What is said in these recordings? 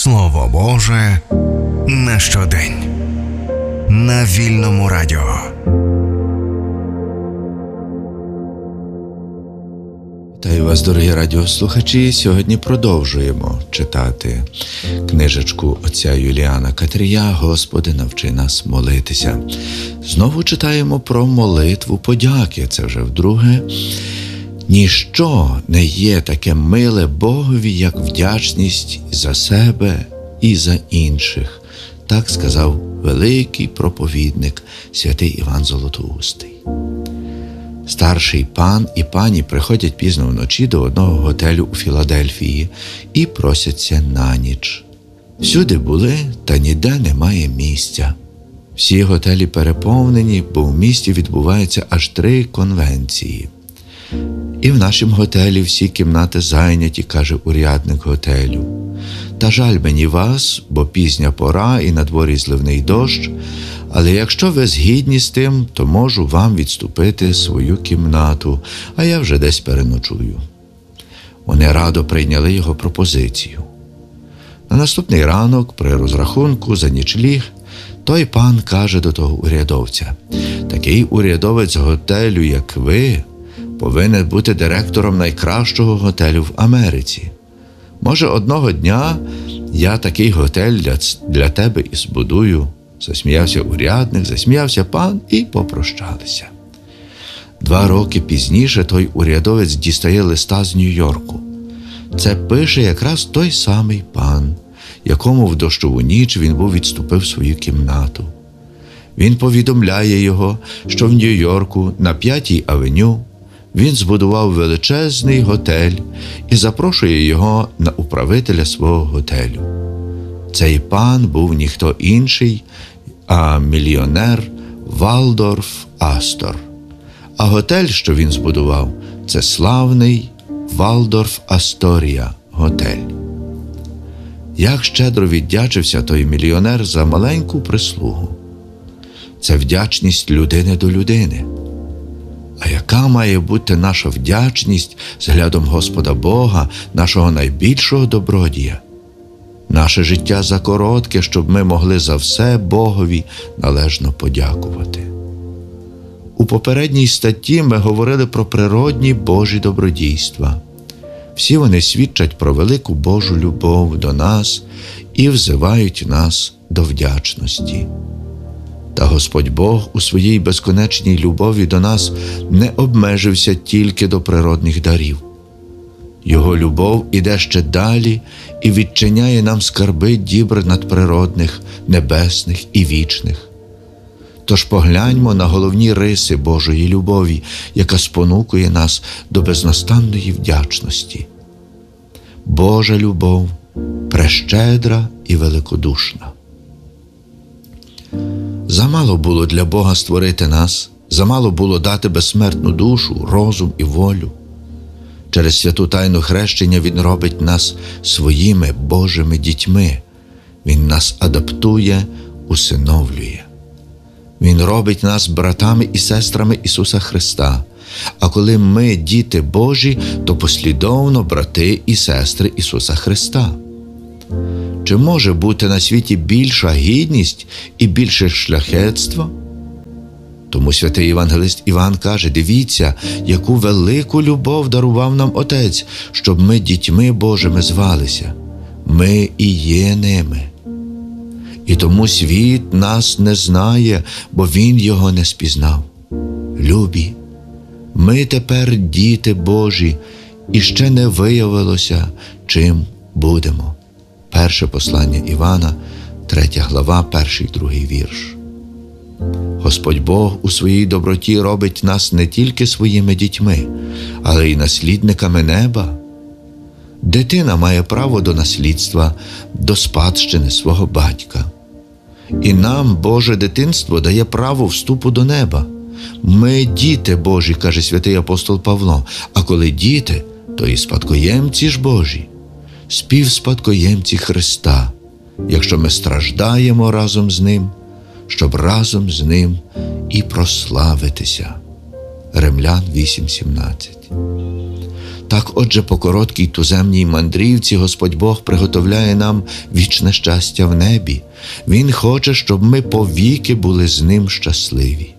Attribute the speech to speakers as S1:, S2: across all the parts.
S1: Слово Боже на щодень. На Вільному радіо.
S2: Вітаю вас, дорогі радіослухачі. Сьогодні продовжуємо читати книжечку отця Юліана Катрія «Господи, навчи нас молитися». Знову читаємо про молитву подяки. Це вже вдруге. Ніщо не є таке миле Богові, як вдячність за себе і за інших. Так сказав великий проповідник святий Іван Золотоустий. Старший пан і пані приходять пізно вночі до одного готелю у Філадельфії і просяться на ніч. Всюди були, та ніде немає місця. Всі готелі переповнені, бо в місті відбуваються аж 3 конвенції. І в нашому готелі всі кімнати зайняті, каже урядник готелю. Та жаль мені вас, бо пізня пора і на дворі зливний дощ, але якщо ви згідні з тим, то можу вам відступити свою кімнату, а я вже десь переночую. Вони радо прийняли його пропозицію. На наступний ранок, при розрахунку за нічліг, той пан каже до того урядовця: «Такий урядовець готелю, як ви, повинен бути директором найкращого готелю в Америці. Може, одного дня я такий готель для тебе і збудую». Засміявся урядник, засміявся пан і попрощалися. 2 роки пізніше той урядовець дістає листа з Нью-Йорку. Це пише якраз той самий пан, якому в дощову ніч він відступив свою кімнату. Він повідомляє його, що в Нью-Йорку на 5-й авеню він збудував величезний готель і запрошує його на управителя свого готелю. Цей пан був ніхто інший, а мільйонер Валдорф Астор. А готель, що він збудував, це славний Валдорф Асторія готель. Як щедро віддячився той мільйонер за маленьку прислугу. Це вдячність людини до людини. А яка має бути наша вдячність взглядом Господа Бога, нашого найбільшого добродія? Наше життя закоротке, щоб ми могли за все Богові належно подякувати. У попередній статті ми говорили про природні Божі добродійства. Всі вони свідчать про велику Божу любов до нас і взивають нас до вдячності. Та Господь Бог у своїй безконечній любові до нас не обмежився тільки до природних дарів. Його любов іде ще далі і відчиняє нам скарби дібр надприродних, небесних і вічних. Тож погляньмо на головні риси Божої любові, яка спонукує нас до безнастанної вдячності. Божа любов прещедра і великодушна. Замало було для Бога створити нас, замало було дати безсмертну душу, розум і волю. Через святу тайну хрещення Він робить нас своїми Божими дітьми. Він нас адаптує, усиновлює. Він робить нас братами і сестрами Ісуса Христа. А коли ми діти Божі, то послідовно брати і сестри Ісуса Христа. Чи може бути на світі більша гідність і більше шляхетство? Тому святий євангелист Іван каже: «Дивіться, яку велику любов дарував нам Отець, щоб ми дітьми Божими звалися. Ми і є ними. І тому світ нас не знає, бо він його не спізнав. Любі, ми тепер діти Божі, і ще не виявилося, чим будемо». Перше послання Івана, 3 глава, 1-2 вірш. Господь Бог у своїй доброті робить нас не тільки своїми дітьми, але й наслідниками неба. Дитина має право до наслідства, до спадщини свого батька. І нам Боже дитинство дає право вступу до неба. Ми діти Божі, каже святий апостол Павло, а коли діти, то і спадкоємці ж Божі, співспадкоємці Христа, якщо ми страждаємо разом з Ним, щоб разом з Ним і прославитися. Римлян 8:17. Так, отже, по короткій туземній мандрівці Господь Бог приготовляє нам вічне щастя в небі. Він хоче, щоб ми повіки були з Ним щасливі.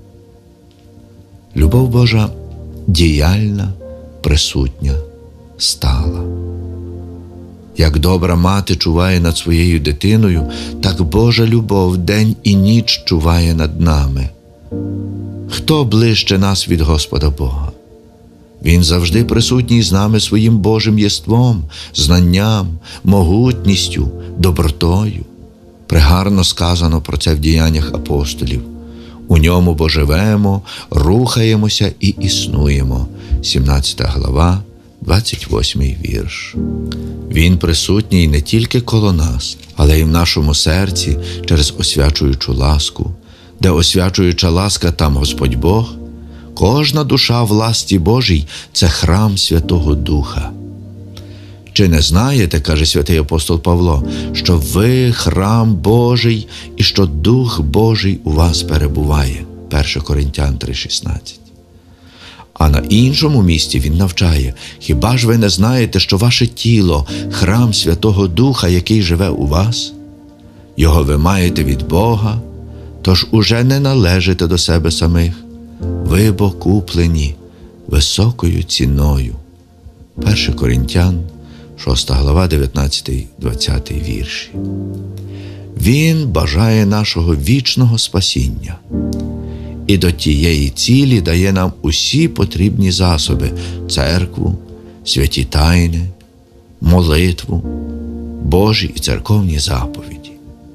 S2: Любов Божа діяльна, присутня, стала. Як добра мати чуває над своєю дитиною, так Божа любов день і ніч чуває над нами. Хто ближче нас від Господа Бога? Він завжди присутній з нами своїм Божим єством, знанням, могутністю, добротою. Прегарно сказано про це в діяннях апостолів. У ньому бо живемо, рухаємося і існуємо. 17 глава, 28 вірш. Він присутній не тільки коло нас, але й в нашому серці через освячуючу ласку. Де освячуюча ласка, там Господь Бог. Кожна душа в ласті Божій – це храм Святого Духа. Чи не знаєте, каже святий апостол Павло, що ви храм Божий і що Дух Божий у вас перебуває? 1 Коринтян 3,16. А на іншому місці він навчає: хіба ж ви не знаєте, що ваше тіло – храм Святого Духа, який живе у вас? Його ви маєте від Бога, тож уже не належите до себе самих. Ви бо куплені високою ціною. 1 Коринтян, 6 глава, 19-20 вірші. Він бажає нашого вічного спасіння. І до тієї цілі дає нам усі потрібні засоби – церкву, святі тайни, молитву, Божі і церковні заповіді.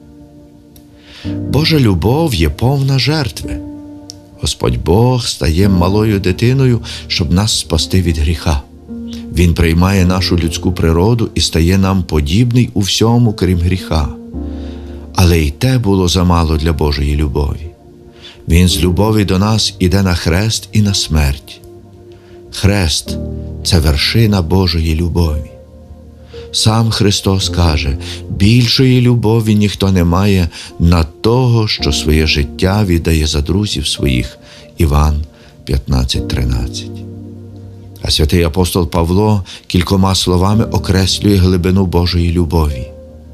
S2: Божа любов є повна жертви. Господь Бог стає малою дитиною, щоб нас спасти від гріха. Він приймає нашу людську природу і стає нам подібний у всьому, крім гріха. Але й те було замало для Божої любові. Він з любові до нас іде на хрест і на смерть. Хрест – це вершина Божої любові. Сам Христос каже: більшої любові ніхто не має над того, що своє життя віддає за друзів своїх. Іван 15:13. А святий апостол Павло кількома словами окреслює глибину Божої любові.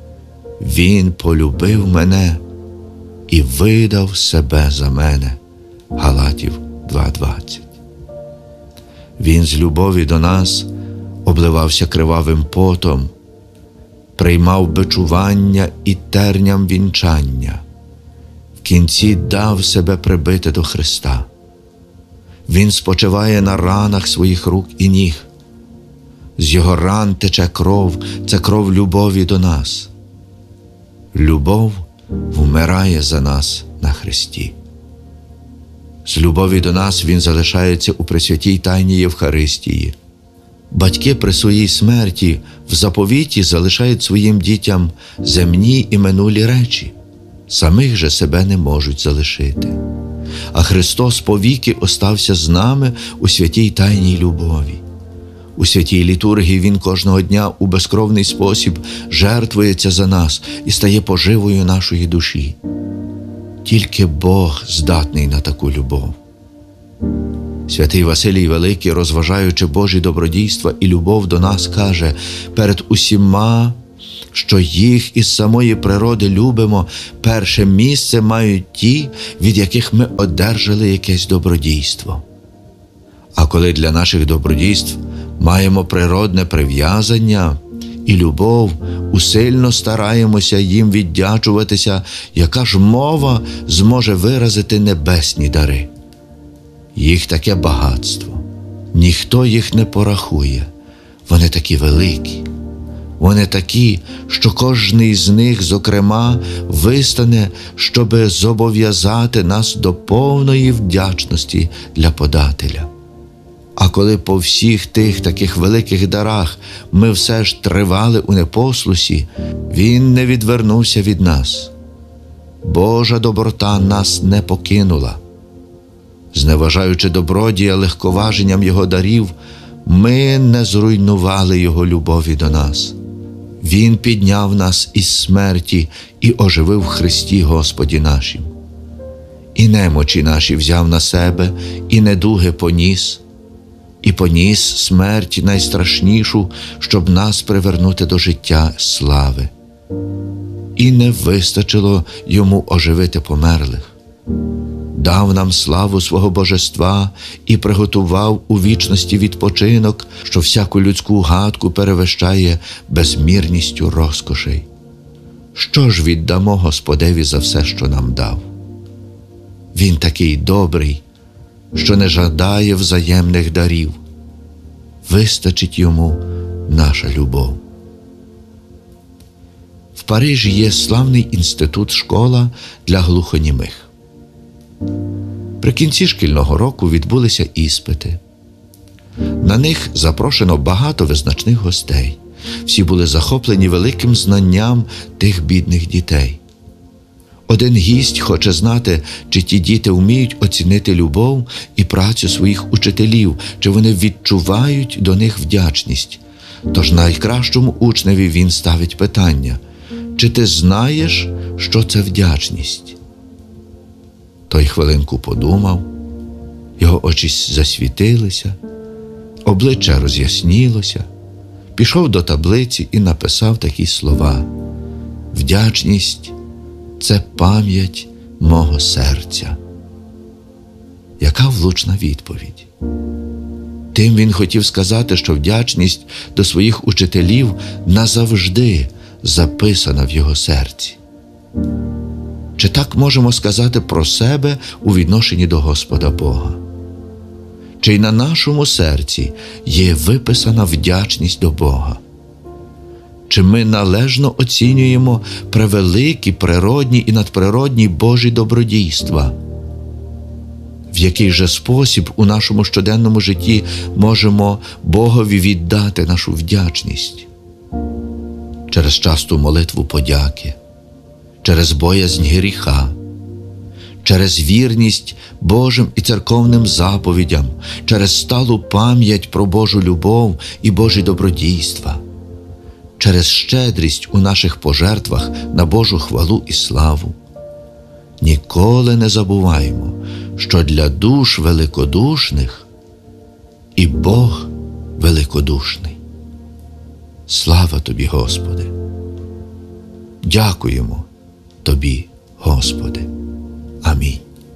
S2: Він полюбив мене і видав себе за мене. Галатів 2:20. Він з любові до нас обливався кривавим потом, приймав бичування і терням вінчання. В кінці дав себе прибити до Христа. Він спочиває на ранах своїх рук і ніг. З його ран тече кров, це кров любові до нас. Любов вмирає за нас на хресті. З любові до нас він залишається у пресвятій тайні Євхаристії. Батьки при своїй смерті в заповіті залишають своїм дітям земні і минулі речі. Самих же себе не можуть залишити. А Христос повіки остався з нами у святій тайній любові. У святій літургії Він кожного дня у безкровний спосіб жертвується за нас і стає поживою нашої душі. Тільки Бог здатний на таку любов. Святий Василій Великий, розважаючи Божі добродійства і любов до нас, каже: перед усіма, що їх із самої природи любимо, перше місце мають ті, від яких ми одержали якесь добродійство. А коли для наших добродійств маємо природне прив'язання і любов, усильно стараємося їм віддячуватися, яка ж мова зможе виразити небесні дари? Їх таке багатство. Ніхто їх не порахує. Вони такі великі. Вони такі, що кожний з них, зокрема, вистане, щоби зобов'язати нас до повної вдячності для подателя. А коли по всіх тих таких великих дарах ми все ж тривали у непослусі, Він не відвернувся від нас. Божа доброта нас не покинула. Зневажаючи добродія легковаженням Його дарів, ми не зруйнували Його любові до нас. Він підняв нас із смерті і оживив в Христі Господі нашим. І немочі наші взяв на себе, і недуги поніс. і поніс смерть найстрашнішу, щоб нас привернути до життя слави. І не вистачило йому оживити померлих. Дав нам славу свого божества і приготував у вічності відпочинок, що всяку людську гадку перевищає безмірністю розкошей. Що ж віддамо Господеві за все, що нам дав? Він такий добрий, що не жадає взаємних дарів. Вистачить йому наша любов. В Парижі є славний інститут-школа для глухонімих. При кінці шкільного року відбулися іспити. На них запрошено багато визначних гостей. Всі були захоплені великим знанням тих бідних дітей. Один гість хоче знати, чи ті діти вміють оцінити любов і працю своїх учителів, чи вони відчувають до них вдячність. Тож найкращому учневі він ставить питання: чи ти знаєш, що це вдячність? Той хвилинку подумав, його очі засвітилися, обличчя роз'яснілося, пішов до таблиці і написав такі слова: «Вдячність – це пам'ять мого серця». Яка влучна відповідь! Тим він хотів сказати, що вдячність до своїх учителів назавжди записана в його серці. Чи так можемо сказати про себе у відношенні до Господа Бога? Чи й на нашому серці є виписана вдячність до Бога? Чи ми належно оцінюємо превеликі природні і надприродні Божі добродійства? В який же спосіб у нашому щоденному житті можемо Богові віддати нашу вдячність? Через часту молитву подяки, через боязнь гріха, через вірність Божим і церковним заповідям, через сталу пам'ять про Божу любов і Божі добродійства, через щедрість у наших пожертвах на Божу хвалу і славу. Ніколи не забуваймо, що для душ великодушних і Бог великодушний. Слава Тобі, Господи! Дякуємо Тобі, Господи. Амінь.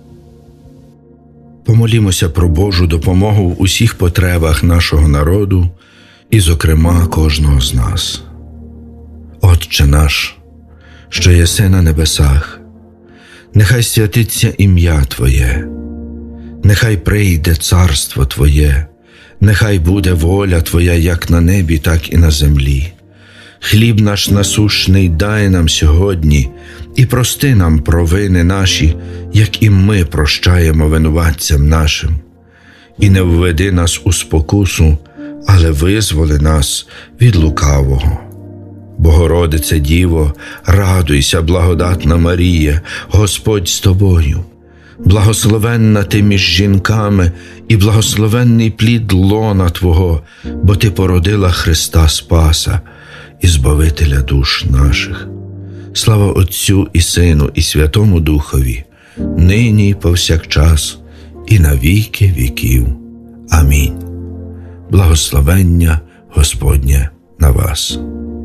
S3: Помолімося про Божу допомогу в усіх потребах нашого народу і, зокрема, кожного з нас. Отче наш, що єси на небесах, нехай святиться ім'я Твоє, нехай прийде царство Твоє, нехай буде воля Твоя як на небі, так і на землі. Хліб наш насущний дай нам сьогодні, і прости нам провини наші, як і ми прощаємо винуватцям нашим. І не введи нас у спокусу, але визволи нас від лукавого. Богородице Діво, радуйся, благодатна Марія, Господь з тобою. Благословенна ти між жінками, і благословенний плід лона Твого, бо ти породила Христа Спаса і Збавителя душ наших. Слава Отцю і Сину, і Святому Духові, нині і повсякчас, і на віки віків. Амінь. Благословення Господнє на вас.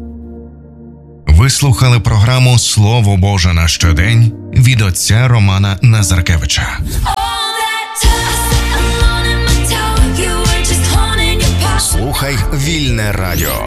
S1: Ви слухали програму «Слово Боже на щодень» від отця Романа Назаркевича. Слухай вільне радіо.